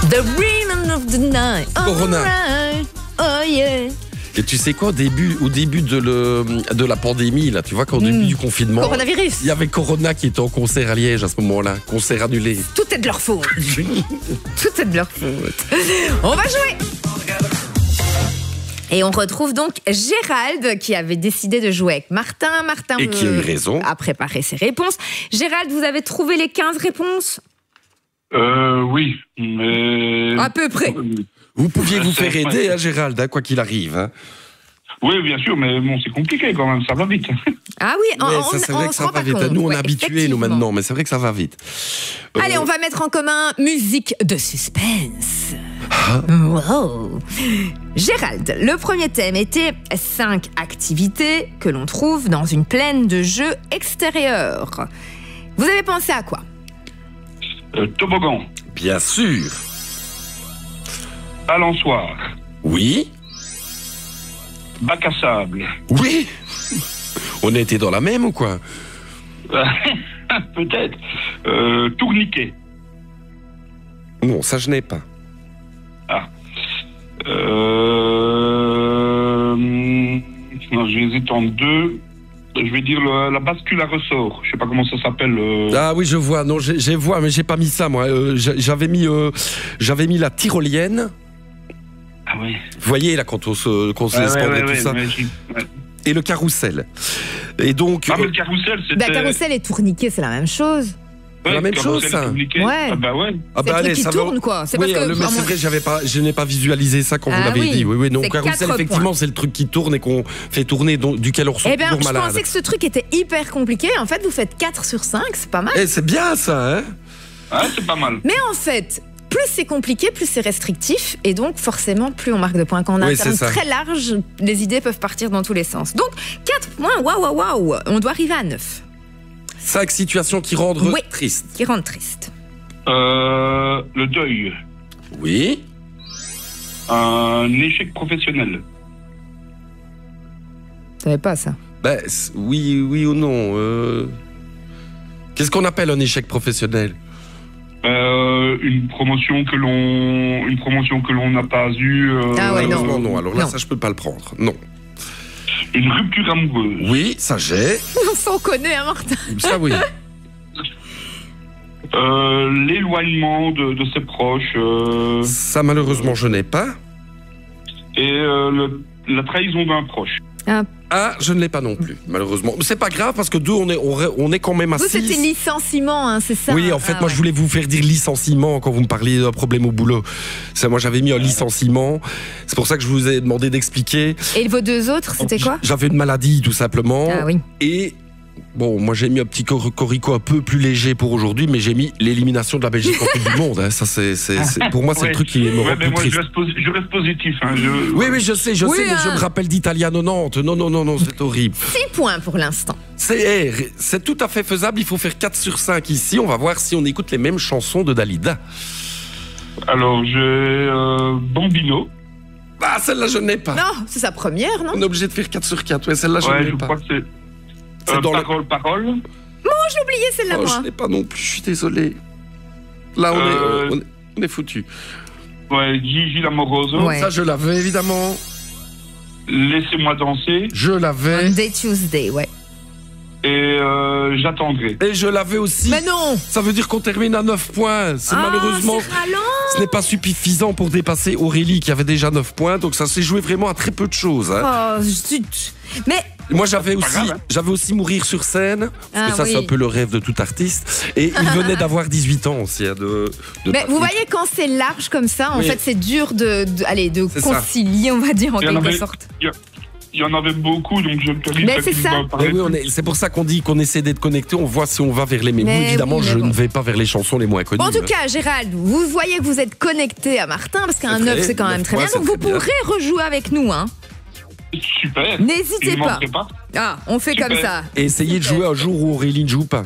The Rhythm of the Night. Corona. Alright. Oh yeah. Et tu sais quoi, au début de la pandémie, là, tu vois, qu'au début du confinement, Coronavirus. il y avait Corona qui était en concert à Liège à ce moment-là, concert annulé. Tout est de leur faute. Tout est de leur faute. On va jouer. Et on retrouve donc Gérald qui avait décidé de jouer avec Martin. Martin Et qui a eu raison. A préparé ses réponses. Gérald, vous avez trouvé les 15 réponses ? Oui, mais... À peu près. Vous pouviez vous faire aider, hein, Gérald, hein, quoi qu'il arrive. Hein. Oui, bien sûr, mais bon, c'est compliqué quand même, ça va vite. Ah oui, c'est vrai que ça va vite. Nous, on est habitués, nous, maintenant, mais c'est vrai que ça va vite. Allez, on va mettre en commun musique de suspense. Wow. Gérald, le premier thème était 5 activités que l'on trouve dans une plaine de jeux extérieure. Vous avez pensé à quoi ? Toboggan, Bien sûr. balançoire, Oui. bac à sable. Oui. On a été dans la même ou quoi? Peut-être. Tourniquet. Non, ça je n'ai pas. Non, j'hésite en deux. Je vais dire la bascule à ressort. Je sais pas comment ça s'appelle. Ah oui, je vois. Non, je vois, mais j'ai pas mis ça moi. J'avais mis la tyrolienne. Ah oui. Vous voyez là quand on se dépendait tout ça. Et le carrousel. Et donc. Ah mais le carrousel, c'était. Bah, carrousel et tourniquet, c'est la même chose. C'est la même chose, ça. Ouais. Ah bah ouais. Ah bah C'est le truc qui ça tourne, va. quoi. C'est Oui, parce que. mais c'est vrai, je n'ai pas visualisé ça quand vous Ah l'avez oui. dit. Oui, non, C'est carrousel, 4 effectivement, points. c'est le truc qui tourne et qu'on fait tourner, duquel on ressort Eh bien, toujours je malade. pensais que ce truc était hyper compliqué. En fait, vous faites 4 sur 5, c'est pas mal. Eh, c'est bien ça, hein? Ah, c'est pas mal. Mais en fait, plus c'est compliqué, plus c'est restrictif. Et donc, forcément, plus on marque de points. Quand on a Oui, un terme c'est ça. très large, les idées peuvent partir dans tous les sens. Donc, 4 points, waouh. On doit arriver à 9. 5 situations qui rendent Oui. triste. Qui rendent triste. Le deuil. Oui. Un échec professionnel. Vous savez pas ça? Ben, oui ou non. Qu'est-ce qu'on appelle un échec professionnel? Une promotion que l'on n'a pas eue. Ah ouais, non. Non. Alors là, Non. ça, je peux pas le prendre. Non. Une rupture amoureuse. Oui, ça j'ai. On s'en connaît, hein, Martin? Ça, oui. L'éloignement de ses proches. Ça, malheureusement, je n'ai pas. Et la trahison d'un proche. Ah, je ne l'ai pas non plus, malheureusement. Mais c'est pas grave parce que deux, on est quand même à Vous, 6. c'était licenciement, hein, c'est ça? Oui, en fait, Ah, moi, ouais. je voulais vous faire dire licenciement quand vous me parliez d'un problème au boulot. Moi, j'avais mis un licenciement. C'est pour ça que je vous ai demandé d'expliquer. Et vos 2 autres, c'était quoi? J'avais une maladie, tout simplement. Ah oui. Et bon, moi, j'ai mis un petit corico un peu plus léger pour aujourd'hui, mais j'ai mis l'élimination de la Belgique en Coupe du Monde. Hein. Ça, pour moi, c'est le truc qui me rend mais plus moi, triste. je reste positif. Hein, Oui, je sais, Oui, mais je hein. me rappelle d'Italia 90. Non, c'est horrible. 6 points pour l'instant. C'est tout à fait faisable. Il faut faire 4 sur 5 ici. On va voir si on écoute les mêmes chansons de Dalida. Alors, j'ai Bambino. Ah, celle-là, je n'ai pas. Non, c'est sa première, non? On est obligé de faire 4 sur 4. Ouais, celle-là, je Ouais, n'ai je pas. crois que c'est. C'est dans Parole. J'ai oublié celle-là, Oh, moi. je n'ai pas non plus, je suis désolé. Là, on est foutu. Ouais, Gigi Lamoroso. Ouais. Ça, je l'avais, évidemment. Laissez-moi danser. Je l'avais. Monday, Tuesday, ouais. Et j'attendrai. Et je l'avais aussi. Mais non! Ça veut dire qu'on termine à 9 points. C'est malheureusement... C'est ralent! Ce n'est pas suffisant pour dépasser Aurélie qui avait déjà 9 points. Donc ça s'est joué vraiment à très peu de choses. Hein. Oh, zut. Mais Moi, j'avais aussi, grave, hein. Mourir sur scène. Parce que ça, oui. c'est un peu le rêve de tout artiste. Et il venait d'avoir 18 ans aussi. Hein, Mais Patrick. vous voyez, quand c'est large comme ça, en Oui. fait, c'est dur de C'est ça. concilier, on va dire, en Il y en quelque avait- sorte. Il y en avait beaucoup, donc je te dis. Mais c'est ça. Mais oui, c'est pour ça qu'on dit qu'on essaie d'être connecté. On voit si on va vers les mêmes. Mais Évidemment, oui, mais je bon. ne vais pas vers les chansons les moins connues. Bon, en tout hein. cas, Gérald, vous voyez que vous êtes connecté à Martin, parce qu'un C'est 9, vrai, c'est quand même 9 très bien. points, Donc, c'est vous très bien. pourrez rejouer avec nous, hein. Super. N'hésitez Je pas. manquerai pas. Ah, on fait Super. comme ça. Et essayez de jouer un jour où Aurélie ne joue pas.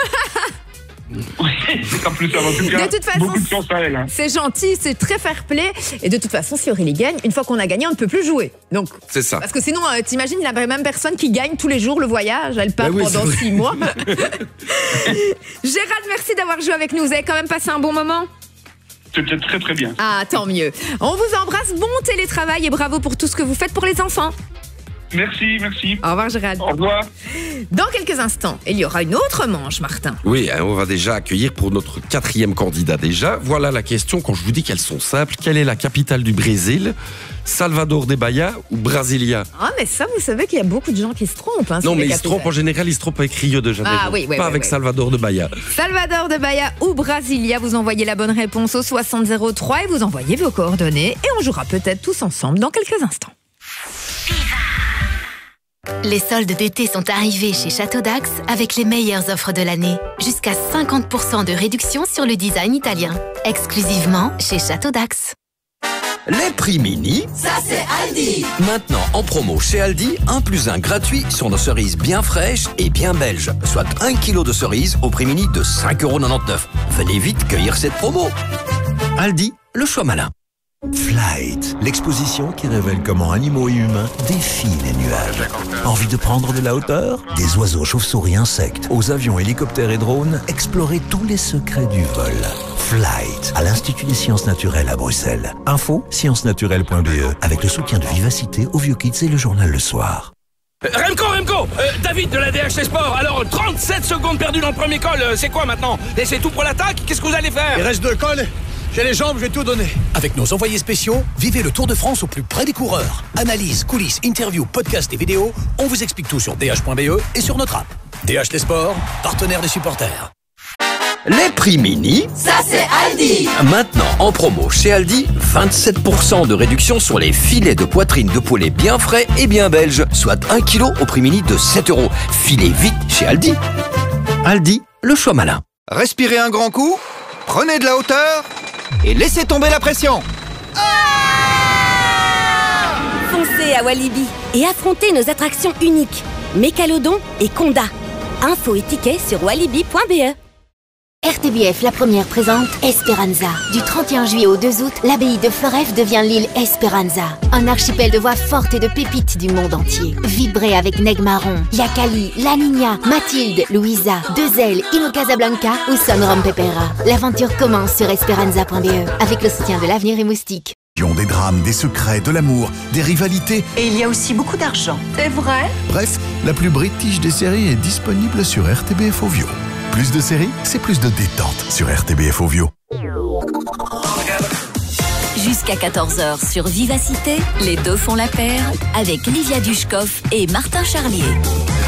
Oui, c'est en plus, en tout cas, De toute façon, beaucoup de chance à elle. Hein. C'est gentil, c'est très fair play. Et de toute façon, si Aurélie gagne, une fois qu'on a gagné, on ne peut plus jouer. Donc, C'est ça. parce que sinon, t'imagines la même personne qui gagne tous les jours le voyage, elle part Ben oui, pendant c'est vrai. 6 mois. Gérald, merci d'avoir joué avec nous. Vous avez quand même passé un bon moment? C'était très très bien. Ah, tant mieux. On vous embrasse, bon télétravail et bravo pour tout ce que vous faites pour les enfants. Merci. Au revoir Gérald. Au revoir. Dans quelques instants, il y aura une autre manche, Martin. Oui, on va déjà accueillir pour notre 4e candidat déjà. Voilà la question, quand je vous dis qu'elles sont simples. Quelle est la capitale du Brésil? Salvador de Bahia ou Brasilia? Ah, mais ça, vous savez qu'il y a beaucoup de gens qui se trompent. Non, mais ils se trompent en général, ils se trompent avec Rio de Janeiro. Ah, oui, pas avec Salvador de Bahia. Salvador de Bahia ou Brasilia, vous envoyez la bonne réponse au 6003 et vous envoyez vos coordonnées et on jouera peut-être tous ensemble dans quelques instants. Les soldes d'été sont arrivés chez Château d'Ax avec les meilleures offres de l'année. Jusqu'à 50% de réduction sur le design italien. Exclusivement chez Château d'Ax. Les prix mini, ça c'est Aldi. Maintenant en promo chez Aldi, 1 + 1 gratuit sur nos cerises bien fraîches et bien belges. Soit 1 kg de cerises au prix mini de 5,99 €. Venez vite cueillir cette promo. Aldi, le choix malin. Flight, l'exposition qui révèle comment animaux et humains défient les nuages. Envie de prendre de la hauteur? Des oiseaux, chauves-souris, insectes, aux avions, hélicoptères et drones, explorez tous les secrets du vol. Flight, à l'Institut des sciences naturelles à Bruxelles. Info, sciencesnaturelles.be, avec le soutien de Vivacité, Au Vieux Kids et le journal Le Soir. Remco, David de la DHC Sport. Alors, 37 secondes perdues dans le premier col, c'est quoi maintenant? Laissez tout pour l'attaque? Qu'est-ce que vous allez faire? Il reste 2 cols. J'ai les jambes, je vais tout donner. Avec nos envoyés spéciaux, vivez le Tour de France au plus près des coureurs. Analyse, coulisses, interviews, podcasts et vidéos, on vous explique tout sur dh.be et sur notre app. DH Les Sports, partenaire des supporters. Les prix mini, ça c'est Aldi. Maintenant en promo chez Aldi, 27% de réduction sur les filets de poitrine de poulet bien frais et bien belges. Soit 1 kg au prix mini de 7 €. Filez vite chez Aldi. Aldi, le choix malin. Respirez un grand coup, prenez de la hauteur et laissez tomber la pression. Foncez à Walibi et affrontez nos attractions uniques, Mécalodon et Conda. Infos et tickets sur walibi.be. RTBF La Première présente Esperanza. Du 31 juillet au 2 août, l'abbaye de Floreffe devient l'île Esperanza. Un archipel de voix fortes et de pépites du monde entier. Vibrez avec Neg Marron, Yakali, La Niña, Mathilde, Louisa, Deux-Ailes, Ino Casablanca ou Son Rom Pepera. L'aventure commence sur esperanza.be avec le soutien de l'Avenir et Moustique. Des drames, des secrets, de l'amour, des rivalités. Et il y a aussi beaucoup d'argent. C'est vrai? Bref, la plus british des séries est disponible sur RTBF Ovio. Plus de séries, c'est plus de détente sur RTBF Ovio. Jusqu'à 14h sur Vivacité, les deux font la paire avec Livia Dushkov et Martin Charlier.